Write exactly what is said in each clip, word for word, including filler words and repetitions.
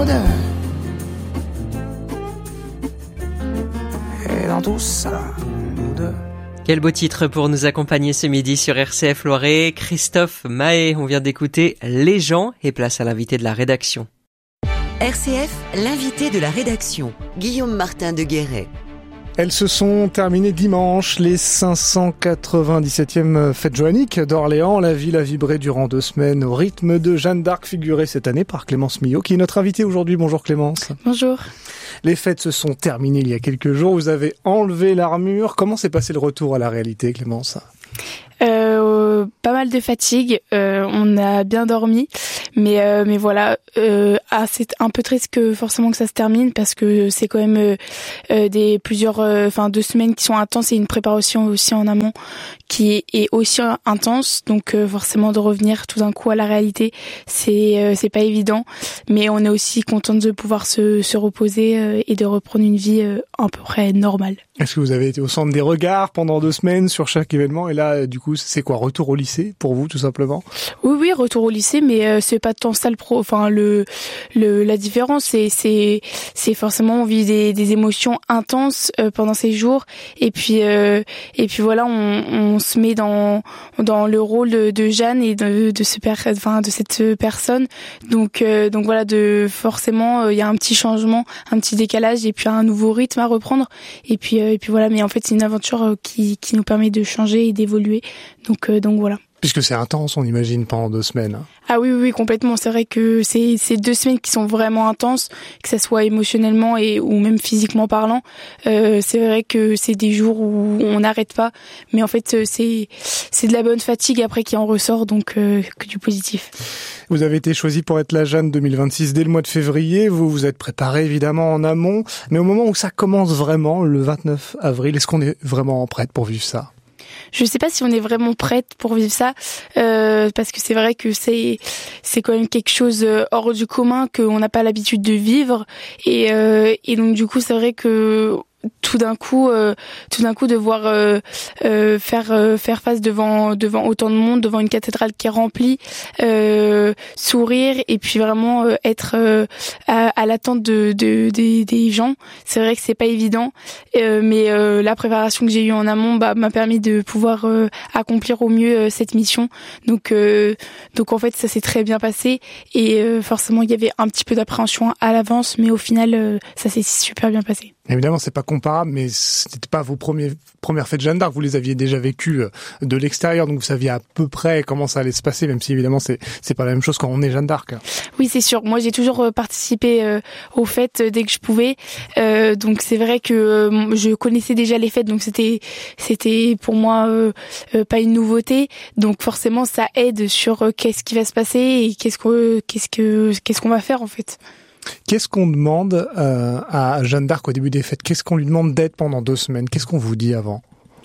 Et dans tout ça, nous deux. Quel beau titre pour nous accompagner ce midi sur R C F Loiret. Christophe Mahé, on vient d'écouter Les gens et place à l'invité de la rédaction. R C F, l'invité de la rédaction, Guillaume Martin de Guéret. Elles se sont terminées dimanche, les cinq cent quatre-vingt-dix-septième fêtes joanniques d'Orléans. La ville a vibré durant deux semaines au rythme de Jeanne d'Arc, figurée cette année par Clémence Millot, qui est notre invitée aujourd'hui. Bonjour Clémence. Bonjour. Les fêtes se sont terminées il y a quelques jours. Vous avez enlevé l'armure. Comment s'est passé le retour à la réalité, Clémence ? Euh, pas mal de fatigue, euh, on a bien dormi, mais euh, mais voilà, euh, ah, c'est un peu triste que forcément que ça se termine parce que c'est quand même euh, euh, des plusieurs, enfin euh, deux semaines qui sont intenses et une préparation aussi en amont qui est aussi intense, donc euh, forcément de revenir tout d'un coup à la réalité, c'est euh, c'est pas évident, mais on est aussi contente de pouvoir se se reposer euh, et de reprendre une vie euh, à peu près normale. Est-ce que vous avez été au centre des regards pendant deux semaines sur chaque événement et là du coup c'est quoi, retour au lycée pour vous tout simplement ? Oui oui, retour au lycée, mais euh, c'est pas tant ça le pro, enfin le le la différence c'est c'est c'est forcément on vit des des émotions intenses euh, pendant ces jours et puis euh, et puis voilà on on se met dans dans le rôle de, de Jeanne et de de ce per, enfin de cette personne, donc euh, donc voilà, de forcément il euh, y a un petit changement, un petit décalage et puis un nouveau rythme à reprendre et puis euh, et puis voilà, mais en fait c'est une aventure euh, qui qui nous permet de changer et d'évoluer, donc euh, donc voilà. Puisque c'est intense, on imagine, pendant deux semaines. Ah oui, oui, complètement. C'est vrai que c'est, c'est deux semaines qui sont vraiment intenses, que ça soit émotionnellement et ou même physiquement parlant. Euh, c'est vrai que c'est des jours où on n'arrête pas, mais en fait, c'est c'est de la bonne fatigue après qui en ressort, donc euh, que du positif. Vous avez été choisi pour être la Jeanne deux mille vingt-six dès le mois de février. Vous vous êtes préparé évidemment en amont, mais au moment où ça commence vraiment, le vingt-neuf avril, est-ce qu'on est vraiment prête pour vivre ça ? Je sais pas si on est vraiment prête pour vivre ça, euh, parce que c'est vrai que c'est c'est quand même quelque chose hors du commun qu'on n'a pas l'habitude de vivre, et euh, et donc du coup c'est vrai que tout d'un coup euh, tout d'un coup devoir euh, euh, faire euh, faire face devant devant autant de monde, devant une cathédrale qui est remplie, euh, sourire et puis vraiment euh, être euh, à, à l'attente de, de des des gens, c'est vrai que c'est pas évident, euh, mais euh, la préparation que j'ai eue en amont bah, m'a permis de pouvoir euh, accomplir au mieux euh, cette mission, donc euh, donc en fait ça s'est très bien passé et euh, forcément il y avait un petit peu d'appréhension à l'avance, mais au final euh, ça s'est super bien passé. Évidemment, c'est pas comparable, mais c'était pas vos premiers, premières fêtes Jeanne d'Arc. Vous les aviez déjà vécues de l'extérieur, donc vous saviez à peu près comment ça allait se passer, même si évidemment c'est, c'est pas la même chose quand on est Jeanne d'Arc. Oui, c'est sûr. Moi, j'ai toujours participé euh, aux fêtes dès que je pouvais. Euh, donc c'est vrai que euh, je connaissais déjà les fêtes, donc c'était, c'était pour moi euh, euh, pas une nouveauté. Donc forcément, ça aide sur euh, qu'est-ce qui va se passer et qu'est-ce que, qu'est-ce que, qu'est-ce qu'on va faire en fait. Qu'est-ce qu'on demande euh, à Jeanne d'Arc au début des fêtes ? Qu'est-ce qu'on lui demande d'être pendant deux semaines ? Qu'est-ce qu'on vous dit avant ?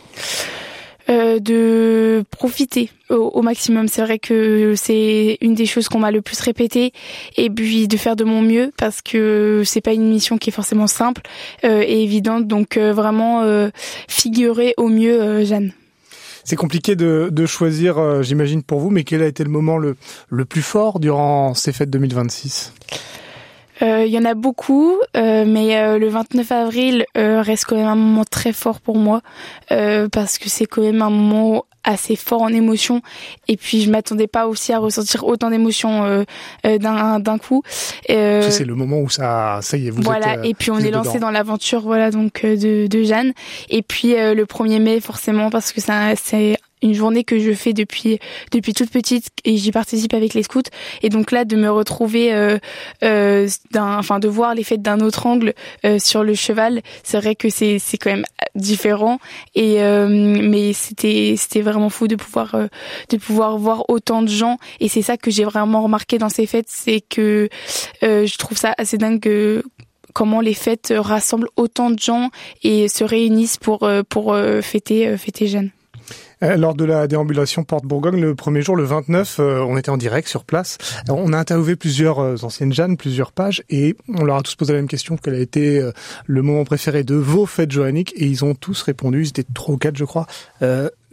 Euh, de profiter au, au maximum. C'est vrai que c'est une des choses qu'on m'a le plus répété, et puis de faire de mon mieux parce que c'est pas une mission qui est forcément simple euh, et évidente. Donc euh, vraiment euh, figurer au mieux euh, Jeanne. C'est compliqué de, de choisir, euh, j'imagine pour vous, mais quel a été le moment le, le plus fort durant ces fêtes deux mille vingt-six ? Il euh, y en a beaucoup, euh, mais euh, le vingt-neuf avril euh, reste quand même un moment très fort pour moi euh, parce que c'est quand même un moment assez fort en émotion, et puis je m'attendais pas aussi à ressentir autant d'émotions euh, euh, d'un d'un coup. Euh, c'est le moment où ça, ça y est, vous voilà, êtes. Euh, et puis on est lancé dedans. dans l'aventure, voilà, donc euh, de, de Jeanne. Et puis euh, le premier mai forcément parce que ça, c'est une journée que je fais depuis depuis toute petite et j'y participe avec les scouts, et donc là de me retrouver euh, euh, d'un enfin de voir les fêtes d'un autre angle euh, sur le cheval, c'est vrai que c'est c'est quand même différent, et euh, mais c'était c'était vraiment fou de pouvoir euh, de pouvoir voir autant de gens, et c'est ça que j'ai vraiment remarqué dans ces fêtes, c'est que euh, je trouve ça assez dingue que comment les fêtes rassemblent autant de gens et se réunissent pour pour fêter fêter Jeanne. Lors de la déambulation Porte Bourgogne, le premier jour, le vingt-neuf, euh, on était en direct sur place. Alors, on a interviewé plusieurs euh, anciennes Jeannes, plusieurs pages, et on leur a tous posé la même question, quel a été euh, le moment préféré de vos fêtes joanniques, et ils ont tous répondu, ils étaient trois ou quatre je crois, euh,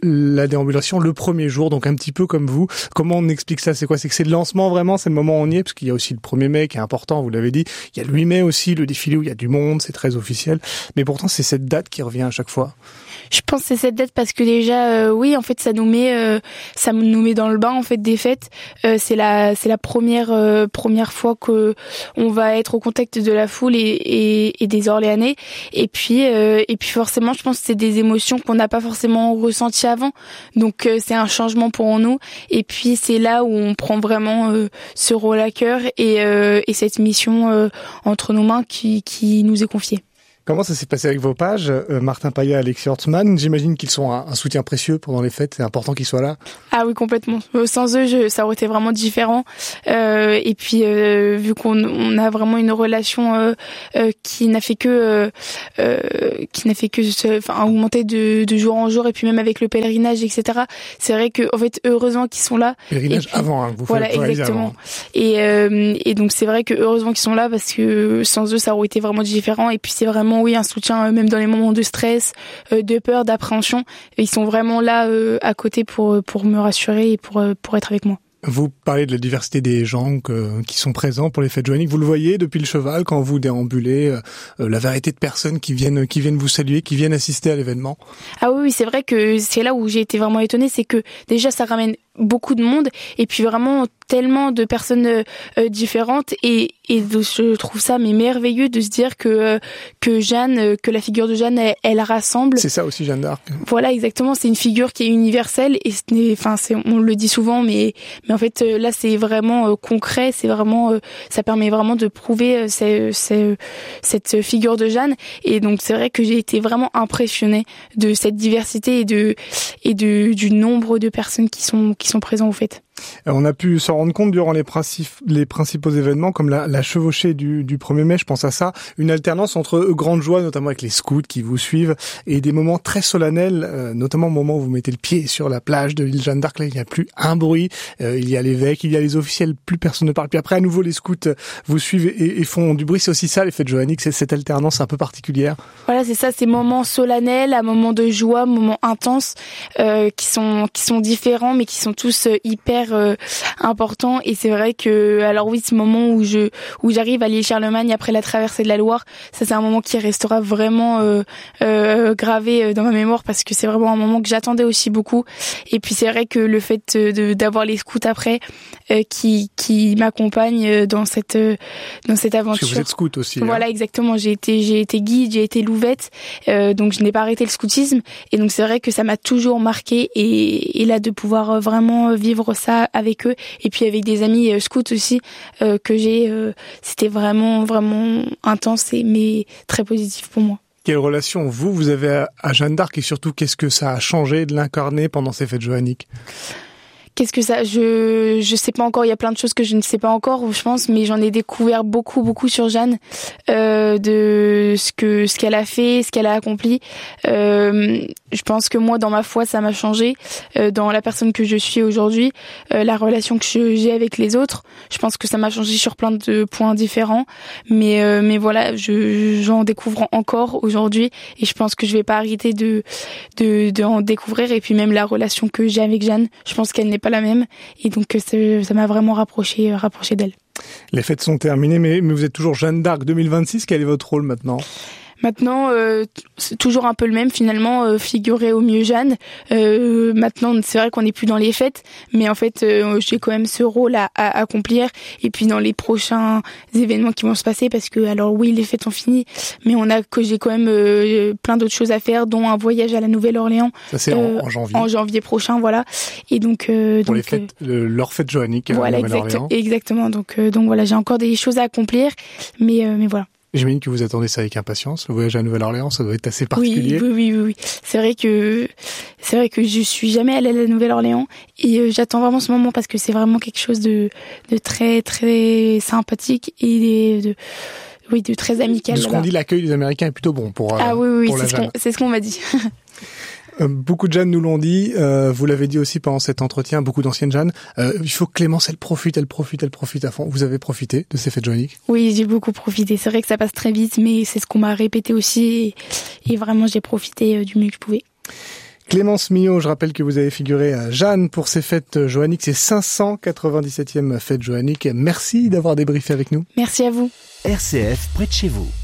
la déambulation le premier jour, donc un petit peu comme vous. Comment on explique ça? C'est quoi? C'est que c'est le lancement vraiment, c'est le moment où on y est, parce qu'il y a aussi le premier mai qui est important, vous l'avez dit. Il y a le huit mai aussi, le défilé où il y a du monde, c'est très officiel. Mais pourtant, c'est cette date qui revient à chaque fois. Je pense que c'est cette date parce que déjà, euh, oui, en fait, ça nous met, euh, ça nous met dans le bain en fait des fêtes. Euh, c'est la, c'est la première, euh, première fois que on va être au contact de la foule et, et, et des Orléanais. Et puis, euh, et puis forcément, je pense que c'est des émotions qu'on n'a pas forcément ressenties avant. Donc, euh, c'est un changement pour nous. Et puis, c'est là où on prend vraiment euh, ce rôle à cœur et, euh, et cette mission euh, entre nos mains qui, qui nous est confiée. Comment ça s'est passé avec vos pages, euh, Martin Paya et Alexis Hortzman? J'imagine qu'ils sont un, un soutien précieux pendant les fêtes. C'est important qu'ils soient là. Ah oui, complètement. Euh, sans eux, je, ça aurait été vraiment différent. Euh, et puis, euh, vu qu'on on a vraiment une relation euh, euh, qui n'a fait que, euh, euh, qui n'a fait que, se, enfin, augmenter de, de jour en jour. Et puis même avec le pèlerinage, et cetera. C'est vrai que, en fait, heureusement qu'ils sont là. Pèlerinage puis, avant, hein, vous voilà, faites exactement. avant. Et, euh, et donc c'est vrai que heureusement qu'ils sont là parce que sans eux, ça aurait été vraiment différent. Et puis c'est vraiment oui, un soutien, euh, même dans les moments de stress, euh, de peur, d'appréhension. Ils sont vraiment là euh, à côté pour pour me rassurer et pour euh, pour être avec moi. Vous parlez de la diversité des gens que, qui sont présents pour les fêtes joanniques. Vous le voyez depuis le cheval quand vous déambulez, euh, la variété de personnes qui viennent qui viennent vous saluer, qui viennent assister à l'événement. Ah oui, oui, c'est vrai que c'est là où j'ai été vraiment étonnée, c'est que déjà ça ramène beaucoup de monde et puis vraiment tellement de personnes euh, différentes et et de, je trouve ça mais merveilleux de se dire que euh, que Jeanne euh, que la figure de Jeanne elle, elle rassemble. C'est ça aussi Jeanne d'Arc. Voilà, exactement, c'est une figure qui est universelle et ce n'est enfin c'est on le dit souvent mais mais en fait euh, là c'est vraiment euh, concret, c'est vraiment euh, ça permet vraiment de prouver euh, c'est, c'est, cette figure de Jeanne et donc c'est vrai que j'ai été vraiment impressionnée de cette diversité et de et de du nombre de personnes qui sont qui sont présents aux fêtes. On a pu s'en rendre compte durant les, principes, les principaux événements comme la, la chevauchée du, du premier mai, je pense à ça, une alternance entre grande joie, notamment avec les scouts qui vous suivent, et des moments très solennels, euh, notamment au moment où vous mettez le pied sur la plage de l'île Jeanne d'Arc, là il n'y a plus un bruit, euh, il y a l'évêque, il y a les officiels, plus personne ne parle, puis après à nouveau les scouts vous suivent et, et font du bruit, c'est aussi ça les fêtes joanniques, c'est cette alternance un peu particulière. Voilà, c'est ça, ces moments solennels, à moments de joie, moments intenses, euh, qui sont qui sont différents mais qui sont tous euh, hyper Euh, important et c'est vrai que alors oui ce moment où je où j'arrive à l'île Charlemagne après la traversée de la Loire, ça c'est un moment qui restera vraiment euh, euh, gravé dans ma mémoire parce que c'est vraiment un moment que j'attendais aussi beaucoup et puis c'est vrai que le fait de d'avoir les scouts après euh, qui qui m'accompagnent dans cette dans cette aventure. Parce que vous êtes scout aussi. Voilà, hein. exactement, j'ai été j'ai été guide, j'ai été louvette euh, donc je n'ai pas arrêté le scoutisme et donc c'est vrai que ça m'a toujours marqué et et là de pouvoir vraiment vivre ça avec eux et puis avec des amis euh, scouts aussi euh, que j'ai euh, c'était vraiment vraiment intense et mais très positif pour moi. Quelle relation vous vous avez à, à Jeanne d'Arc et surtout qu'est-ce que ça a changé de l'incarner pendant ces fêtes joanniques? Qu'est-ce que ça, je je sais pas encore. Il y a plein de choses que je ne sais pas encore, je pense, mais j'en ai découvert beaucoup beaucoup sur Jeanne, euh, de ce que ce qu'elle a fait, ce qu'elle a accompli. Euh, je pense que moi, dans ma foi, ça m'a changé. Euh, dans la personne que je suis aujourd'hui, euh, la relation que je, j'ai avec les autres, je pense que ça m'a changé sur plein de points différents. Mais euh, mais voilà, je j'en découvre encore aujourd'hui et je pense que je vais pas arrêter de de d'en découvrir. Et puis même la relation que j'ai avec Jeanne, je pense qu'elle n'est pas la même et donc ça m'a vraiment rapproché rapproché d'elle. Les fêtes sont terminées mais, mais vous êtes toujours Jeanne d'Arc deux mille vingt-six, quel est votre rôle maintenant? Maintenant, euh, c'est toujours un peu le même finalement, euh, figurer au mieux Jeanne. Euh, maintenant, c'est vrai qu'on n'est plus dans les fêtes, mais en fait, euh, j'ai quand même ce rôle à, à accomplir. Et puis dans les prochains événements qui vont se passer, parce que alors oui, les fêtes sont finies, mais on a que j'ai quand même euh, plein d'autres choses à faire, dont un voyage à la Nouvelle-Orléans. Ça c'est euh, en, en janvier. En janvier prochain, voilà. Et donc euh, pour donc, les fêtes, euh, leur fête joannique. Voilà, à la Nouvelle-Orléans. exact, exactement. Donc euh, donc voilà, j'ai encore des choses à accomplir, mais euh, mais voilà. J'imagine que vous attendez ça avec impatience. Le voyage à Nouvelle-Orléans, ça doit être assez particulier. Oui, oui, oui, oui. C'est vrai que c'est vrai que je suis jamais allée à la Nouvelle-Orléans et euh, j'attends vraiment ce moment parce que c'est vraiment quelque chose de de très très sympathique et de, de oui de très amical. De ce qu'on dit, l'accueil des Américains est plutôt bon pour. Ah oui, oui, pour c'est ce qu'on c'est ce qu'on m'a dit. Euh, beaucoup de Jeanne nous l'ont dit, euh, vous l'avez dit aussi pendant cet entretien, beaucoup d'anciennes Jeanne. Euh, il faut que Clémence, elle profite, elle profite, elle profite à fond. Vous avez profité de ces fêtes joanniques? Oui, j'ai beaucoup profité. C'est vrai que ça passe très vite, mais c'est ce qu'on m'a répété aussi. Et, et vraiment, j'ai profité du mieux que je pouvais. Clémence Millot, je rappelle que vous avez figuré à Jeanne pour ces fêtes joanniques, ces cinq cent quatre-vingt-dix-septième fêtes joanniques. Merci d'avoir débriefé avec nous. Merci à vous. R C F près de chez vous.